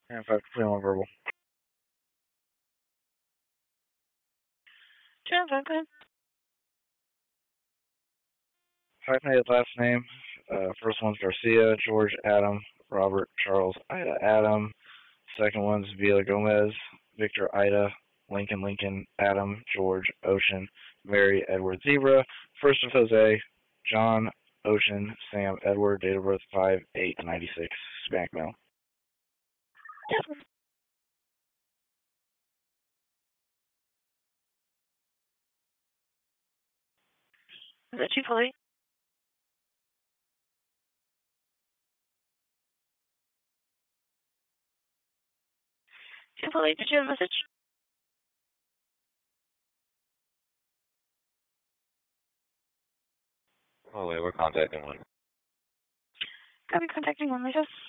And 5 complete on verbal. Sounds good. Hyphenated last name. First one's Garcia, George, Adam, Robert, Charles, Ida, Adam. Second one's Villa Gomez, Victor, Ida, Lincoln, Lincoln, Adam, George, Ocean, Mary, Edward, Zebra. First of Jose, John, Ocean, Sam, Edward. Date of birth 5/8/96. Spank mail. Is that Chief Holly? Chief Holly, did you have a message? Oh, wait, we're contacting one. I'll be contacting one myself.